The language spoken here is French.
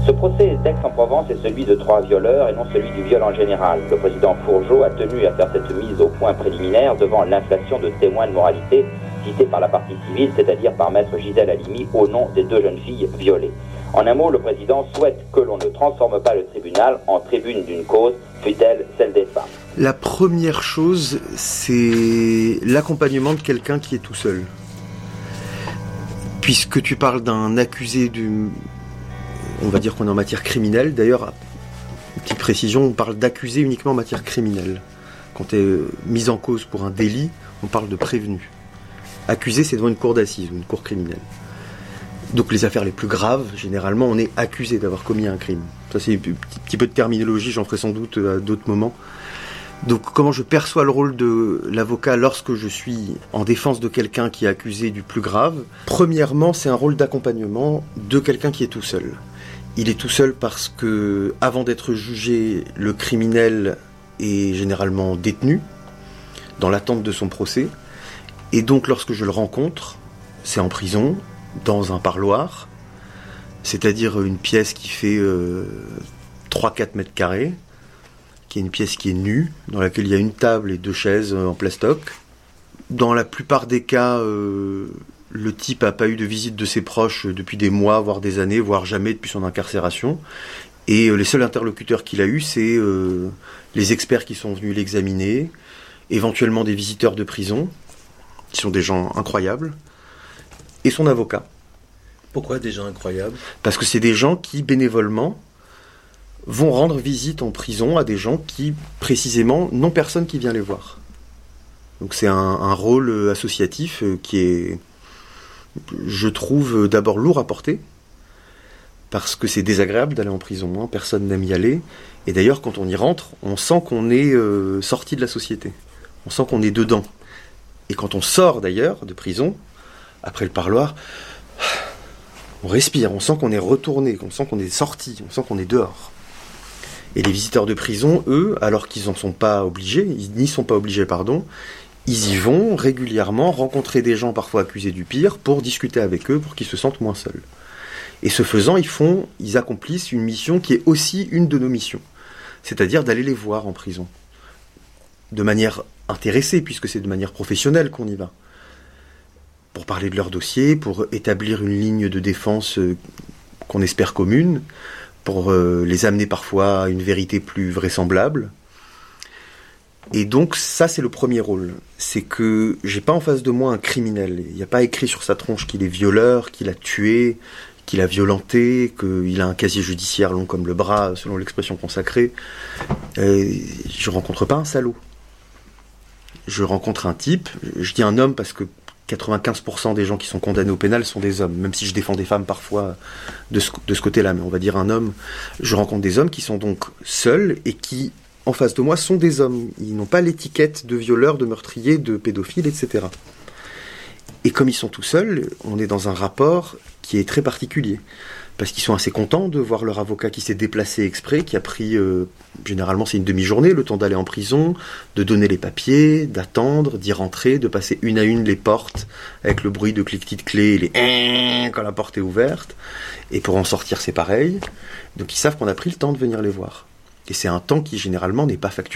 Ce procès d'Aix-en-Provence est celui de 3 violeurs et non celui du viol en général. Le président Fourgeaud a tenu à faire cette mise au point préliminaire devant l'inflation de témoins de moralité cités par la partie civile, c'est-à-dire par maître Gisèle Halimi, au nom des 2 jeunes filles violées. En un mot, le président souhaite que l'on ne transforme pas le tribunal en tribune d'une cause, fût-elle celle des femmes. La première chose, c'est l'accompagnement de quelqu'un qui est tout seul. Puisque tu parles d'un accusé on va dire qu'on est en matière criminelle. D'ailleurs, petite précision, on parle d'accusé uniquement en matière criminelle. Quand tu es mis en cause pour un délit, on parle de prévenu. Accusé, c'est devant une cour d'assises ou une cour criminelle. Donc les affaires les plus graves, généralement, on est accusé d'avoir commis un crime. Ça, c'est un petit peu de terminologie, j'en ferai sans doute à d'autres moments. Donc comment je perçois le rôle de l'avocat lorsque je suis en défense de quelqu'un qui est accusé du plus grave? Premièrement, c'est un rôle d'accompagnement de quelqu'un qui est tout seul. Il est tout seul parce que, avant d'être jugé, le criminel est généralement détenu, dans l'attente de son procès. Et donc, lorsque je le rencontre, c'est en prison, dans un parloir, c'est-à-dire une pièce qui fait 3-4 mètres carrés, qui est une pièce qui est nue, dans laquelle il y a une table et 2 chaises en plastoc. Dans la plupart des cas, le type n'a pas eu de visite de ses proches depuis des mois, voire des années, voire jamais depuis son incarcération. Et les seuls interlocuteurs qu'il a eus, c'est les experts qui sont venus l'examiner, éventuellement des visiteurs de prison, qui sont des gens incroyables, et son avocat. Pourquoi des gens incroyables? Parce que c'est des gens qui, bénévolement, vont rendre visite en prison à des gens qui, précisément, n'ont personne qui vient les voir. Donc c'est un rôle associatif qui est, je trouve, d'abord lourd à porter, parce que c'est désagréable d'aller en prison, hein, personne n'aime y aller, et d'ailleurs quand on y rentre, on sent qu'on est sorti de la société, on sent qu'on est dedans. Et quand on sort d'ailleurs de prison, après le parloir, on respire, on sent qu'on est retourné, on sent qu'on est sorti, on sent qu'on est dehors. Et les visiteurs de prison, eux, alors qu'ils n'y sont pas obligés, ils y vont régulièrement rencontrer des gens parfois accusés du pire pour discuter avec eux, pour qu'ils se sentent moins seuls. Et ce faisant, ils accomplissent une mission qui est aussi une de nos missions, c'est-à-dire d'aller les voir en prison, de manière intéressée, puisque c'est de manière professionnelle qu'on y va, pour parler de leur dossier, pour établir une ligne de défense qu'on espère commune, pour les amener parfois à une vérité plus vraisemblable. Et donc ça, c'est le premier rôle. C'est que j'ai pas en face de moi un criminel. Il n'y a pas écrit sur sa tronche qu'il est violeur, qu'il a tué, qu'il a violenté, qu'il a un casier judiciaire long comme le bras, selon l'expression consacrée. Je rencontre pas un salaud. Je rencontre un type, je dis un homme parce que 95% des gens qui sont condamnés au pénal sont des hommes, même si je défends des femmes parfois de ce côté-là, mais on va dire un homme. Je rencontre des hommes qui sont donc seuls et qui, en face de moi, sont des hommes. Ils n'ont pas l'étiquette de violeurs, de meurtriers, de pédophiles, etc. Et comme ils sont tout seuls, on est dans un rapport qui est très particulier. Parce qu'ils sont assez contents de voir leur avocat qui s'est déplacé exprès, qui a pris, généralement c'est une demi-journée, le temps d'aller en prison, de donner les papiers, d'attendre, d'y rentrer, de passer une à une les portes, avec le bruit de cliquetis de clés et les quand la porte est ouverte. Et pour en sortir, c'est pareil. Donc ils savent qu'on a pris le temps de venir les voir. Et c'est un temps qui généralement n'est pas facturé.